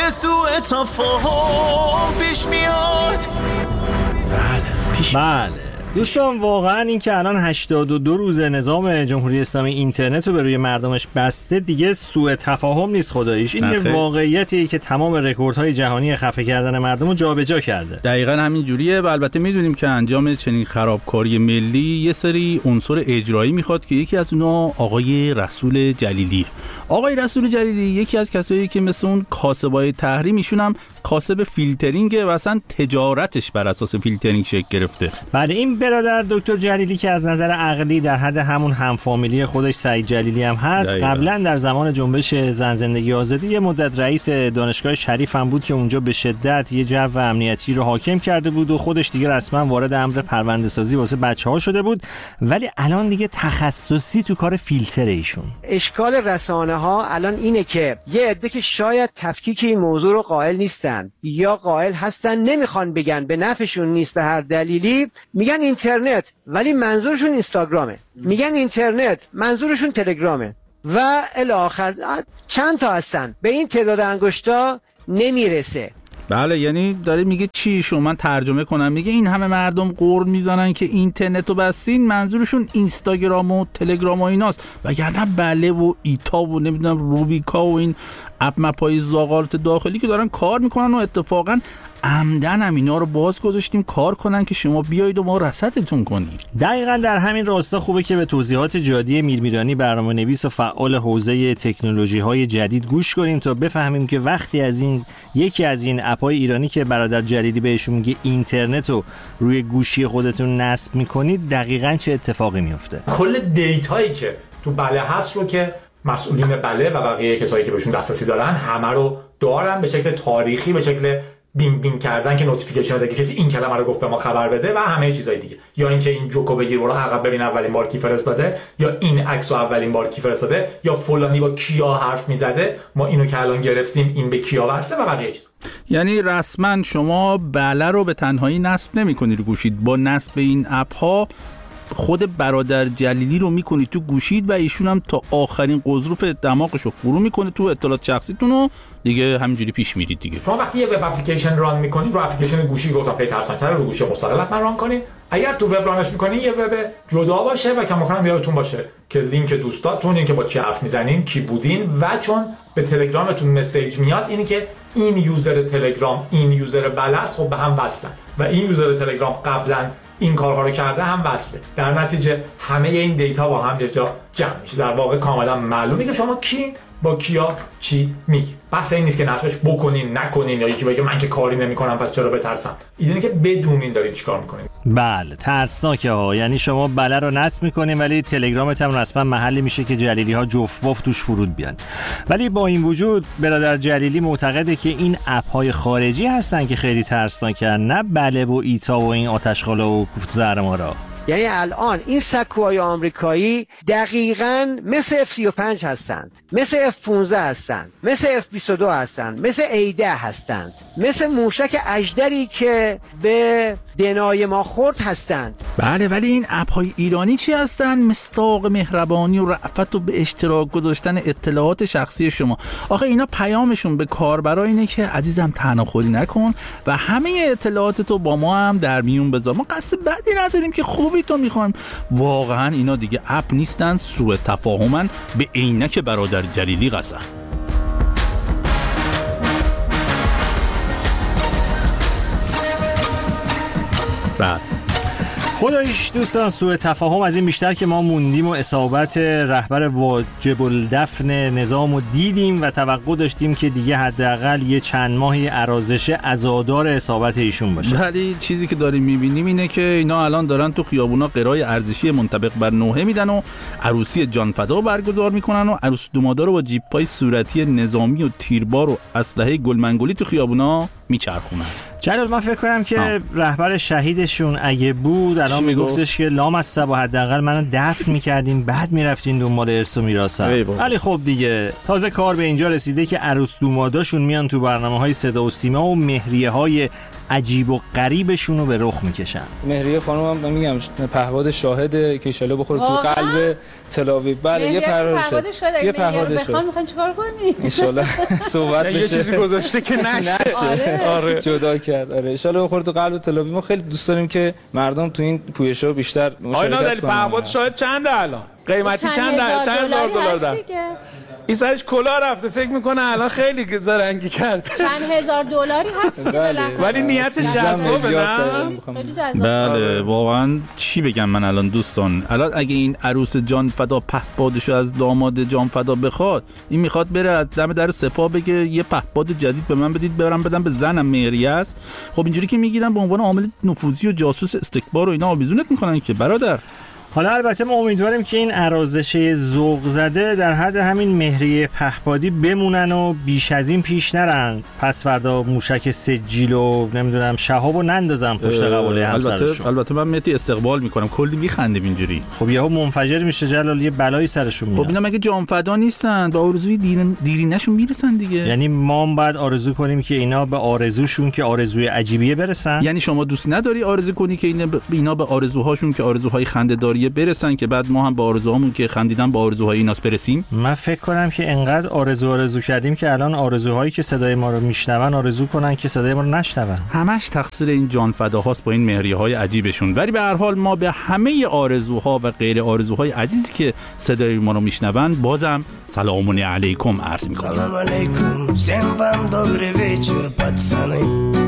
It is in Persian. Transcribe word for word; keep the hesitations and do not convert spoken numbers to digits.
سوء تفاهم پیش میاد. بله پیش بله دوستان، واقعا این که الان هشتاد و دو روز نظام جمهوری اسلامی اینترنت رو به روی مردمش بسته دیگه سوء تفاهم نیست خداییش. این یه واقعیتی که تمام رکوردهای جهانی خفه کردن مردم رو جابجا کرده. دقیقاً همین جوریه و البته میدونیم که انجام چنین خرابکاری ملی یه سری عنصر اجرایی میخواد که یکی از اونها آقای رسول جلیلی. آقای رسول جلیلی یکی از کسایی که مثل اون کاسبای تحریم، ایشون هم کاسب فیلترینگه و اصلا تجارتش بر اساس فیلترینگ شکل گرفته. بعد این برادر دکتر جلیلی که از نظر عقلی در حد همون همفامیلی خودش سعید جلیلی هم هست، قبلا در زمان جنبش زن زندگی آزادی یه مدت رئیس دانشگاه شریف هم بود که اونجا به شدت یه جو امنیتی رو حاکم کرده بود و خودش دیگه رسما وارد امر پرونده سازی واسه بچه‌ها شده بود، ولی الان دیگه تخصصی تو کار فیلتر ایشون. اشکال رسانه ها الان اینه که یه عده که شاید تفکیک این موضوع رو قائل نیستن یا قائل هستن نمیخوان بگن، به نفعشون نیست به هر دلیلی، میگن اینترنت ولی منظورشون اینستاگرامه، میگن اینترنت منظورشون تلگرامه و الی آخر. چند تا هستن، به این تعداد انگشتا نمیرسه. بله یعنی داره میگه چی؟ شما من ترجمه کنم، میگه این همه مردم قرد میزنن که اینترنت رو بستین، منظورشون اینستاگرام و تلگرام و ایناست، وگرنه بله و ایتا و نمیدونم روبیکا و این اپ مپای زاغالت داخلی که دارن کار میکنن و اتفاقا عمدن هم اینا رو باز گذاشتیم کار کنن که شما بیایید و ما رصدتون کنیم. دقیقاً در همین راستا خوبه که به توضیحات جادی میرمیرانی، برنامه‌نویس و فعال حوزه تکنولوژی‌های جدید گوش کنیم تا بفهمیم که وقتی از این یکی از این اپ‌های ایرانی که برادر جلیلی بهشون میگه اینترنت رو روی گوشی خودتون نصب می‌کنید دقیقاً چه اتفاقی میفته. کل دیتایی که تو بله هست رو که مسئولین بله و بقیه کسایی که بهشون دسترسی دارن همه رو دارن به شکل تاریخی، به شکل بینگ بینگ کردن که نوتیفیکیشن بده که کسی این کلمه رو گفت به ما خبر بده و همه چیزای دیگه، یا اینکه این جوکو بگیر برو عقب ببین اولین بار کی فرستاده، یا این عکسو اولین بار کی فرستاده، یا فلانی با کیا حرف میزده ما اینو که الان گرفتیم این به کیا وصله و بقیه چیز. یعنی رسما شما بله رو به تنهایی نصب نمی‌کنید رو گوشید، با نصب این اپ ها خود برادر جلیلی رو میکنید تو گوشید و ایشون هم تا آخرین قضروف دماغش رو فرو میکنه تو اطلاعات شخصیتون و دیگه همینجوری پیش میرید دیگه. شما وقتی یه وب اپلیکیشن ران میکنید رو اپلیکیشن گوشی گفتم خیلی ترسناک‌تره، رو گوشی مستقل حتما ران کنید. اگر تو وب رانش میکنید یه وب جدا باشه و کماکان یادتون باشه که لینک دوستاتون، این که با کی حرف میزنین، کی بودین، و چون به تلگرامتون مسیج میاد اینی که این یوزر تلگرام این یوزر بلست، خب به هم وصلن و این یوزر تلگرام قبلا این کارها رو کرده هم وصله، در نتیجه همه این دیتا با هم یه جا جمع میشه. در واقع کاملا معلومه که شما کی با کیا چی میگی. بحث این نیست که نصبش بکنین نکنین یا یکی بگه من که کاری نمیکنم پس چرا بترسم. اینه که بدونین دارین چیکار میکنین. بله ترسناکه ها. یعنی شما بله رو نصب میکنین ولی تلگرامت هم رسما محلی میشه که جلیلی ها جفت بافت توش فرود بیان. ولی با این وجود برادر جلیلی معتقده که این اپ های خارجی هستن که خیلی ترسناکن، نه بله و ایتا و این آتشخالا و کوفت زهرمارا. یعنی الان این سکوهای آمریکایی دقیقاً مثل اف سی و پنج هستند، مثل اف پانزده هستند، مثل اف بیست و دو هستند، مثل ای ده هستند، مثل موشک اژدری که به دنای ما خورد هستند. بله ولی این اپ های ایرانی چی هستن؟ مصداق مهربانی و رأفت و به اشتراک گذاشتن اطلاعات شخصی شما. آخه اینا پیامشون به کاربرا اینه که عزیزم تناخوری نکن و همه اطلاعاتتو با ما هم در میون بذار، ما قصد بدی نداریم که خوبی تو میخوایم. واقعا اینا دیگه اپ نیستن، سوء تفاهمن به عینک برادر جلیلی قسم. بعد خداییش دوستان سوء تفاهم از این بیشتر که ما موندیم و اصابت رهبر واجب الدفن نظام رو دیدیم و توقع داشتیم که دیگه حداقل یه چند ماهی ارازش عزادار اصابت ایشون باشه. ولی چیزی که داریم میبینیم اینه که اینا الان دارن تو خیابونا قرای ارزشی منطبق بر نوحه میدن و عروسی جانفدا برگزار میکنن و عروس دومادا رو با جیپای صورتی نظامی و تیربار و اسلحه گلمنگولی تو خیابونا میچرخونن. جلال من فکر کنم که آه. رهبر شهیدشون اگه بود الان میگفتش که لام از سبا حداقل منو دفن میکردین بعد میرفتین دنبال ارث و میراثم. ولی خب دیگه تازه کار به اینجا رسیده که عروس دوماداشون میان تو برنامه‌های صدا و سیما و مهریه‌های عجیب و غریبشون رو به رخ میکشن. مهریه خانم هم میگم پهپاد شاهده که ان بخوره تو قلب تل‌آویو. بله یه پهپاد شاهده. یه پهپاد شاهده. بخوام میخواین چیکار کنی؟ ان شاء الله صحبت بشه. یه چیزی گذاشته که نشه. آره جدا کرد. آره ان شاء الله بخوره تو قلب تل‌آویو. ما خیلی دوست داریم که مردم تو این پویش‌ها بیشتر مشارکت کنن. پهپاد شاهد چنده الان؟ قیمتی چند چند هزار دلار ده؟ این سرش کلا رفته، فکر میکنه الان خیلی زرنگی کرد. چند هزار دلاری هست ولی نیتش جذابه نه؟ بله واقعا چی بگم من الان دوستان. الان اگه این عروس جان فدا پهپادشو از داماد جان فدا بخواد، این میخواد بره از دم در سپاه بگه یه پهپاد جدید به من بدید برام بدم به زنم مهریه است. خب اینجوری که میگیرن به عنوان عامل نفوذی و جاسوس استکبار و اینا آویزونت میکنن که برادر. حالا البته ما امیدواریم که این ارازشه ذوق زده در حد همین مهریه پهپادی بمونن و بیش از این پیش نرن. پس فردا موشک سجیل و نمیدونم شهابو نندازن پشت قباله همسرشون. البته البته من مهدی استقبال میکنم، کلی میخندیم اینجوری. خب یهو منفجر میشه جلال، یه بلایی سرشون میاد. خب اینا مگه جانفدا نیستن؟ به آرزوی دین دیرینشون میرسن دیگه. یعنی ما هم باید آرزو کنیم که اینا به آرزوشون که آرزوی عجیبیه برسن. یعنی شما دوست نداری آرزو کنی که اینا ب... اینا به آرزوهاشون که آرزوهای خنده‌داری برسن که بعد ما هم به آرزوهامون که خندیدن به آرزوهای ایناس برسیم؟ من فکر کنم که انقدر آرزو آرزو کردیم که الان آرزوهایی که صدای ما رو میشنون آرزو کنن که صدای ما رو نشنون. همش تقصیر این جان فداهاست با این مهریه‌های عجیبشون. ولی به هر حال ما به همه آرزوها و غیر آرزوهای عزیزی که صدای ما رو میشنون بازم سلام علیکم عرض می‌کنیم. سلام علیکم. Всем вам добрый вечер, пацаны.